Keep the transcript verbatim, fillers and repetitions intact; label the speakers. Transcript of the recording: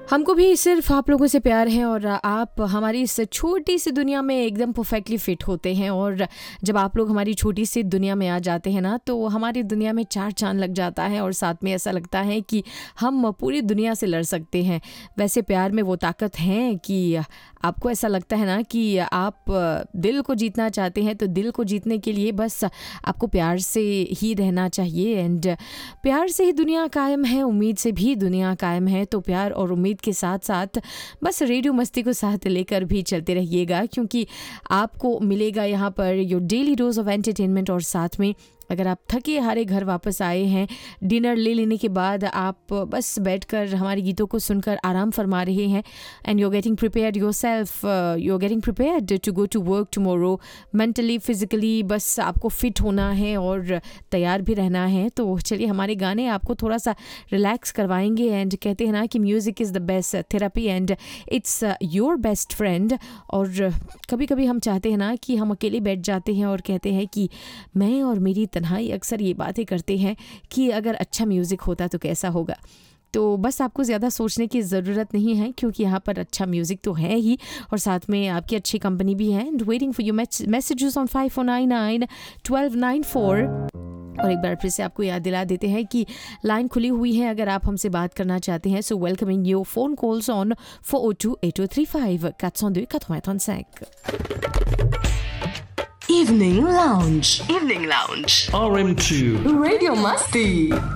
Speaker 1: हमको भी सिर्फ आप लोगों से प्यार है और आप हमारी इस छोटी सी दुनिया में एकदम परफेक्टली फिट होते हैं। और जब आप लोग हमारी छोटी सी दुनिया में आ जाते हैं ना, तो हमारी दुनिया में चार चांद लग जाता है और साथ में ऐसा लगता है कि हम पूरी दुनिया से लड़ सकते हैं। वैसे प्यार में वो ताकत है कि आपको ऐसा लगता है ना कि आप दिल को जीतना चाहते हैं, तो दिल को जीतने के लिए बस आपको प्यार से ही रहना चाहिए। एंड प्यार से ही दुनिया कायम है, उम्मीद से भी दुनिया कायम है। तो प्यार और उम्मीद के साथ साथ बस रेडियो मस्ती को साथ लेकर भी चलते रहिएगा, क्योंकि आपको मिलेगा यहाँ per your daily dose of entertainment. और साथ में अगर आप थके हारे घर वापस आए हैं, डिनर ले लेने के बाद आप बस बैठकर हमारे गीतों को सुनकर आराम फरमा रहे हैं, and you are getting prepared your self, you are getting prepared to go to work tomorrow, mentally physically बस आपको फिट होना है और तैयार भी रहना है। तो चलिए, हमारे गाने आपको थोड़ा सा रिलैक्स करवाएंगे। एंड कहते हैं ना कि music is the best therapy and it's your best friend. और कभी कभी हम चाहते हैं ना कि हम अकेले बैठ जाते हैं और कहते हैं कि मैं और मेरी तन्हाई, अक्सर ये बातें करते हैं कि अगर अच्छा म्यूज़िक होता तो कैसा होगा। तो बस आपको ज़्यादा सोचने की ज़रूरत नहीं है, क्योंकि यहाँ पर अच्छा म्यूज़िक तो है ही और साथ में आपकी अच्छी कंपनी भी है। And waiting for your messages on five four nine nine twelve nine four. और एक बार फिर से आपको याद दिला देते हैं कि लाइन खुली हुई है अगर आप हमसे बात करना चाहते हैं। So welcoming your phone calls on four O two eight O three five quatre cent deux quatre-vingt trente-cinq.
Speaker 2: Evening Lounge. Evening Lounge.
Speaker 3: R M two.
Speaker 2: Radio Masti.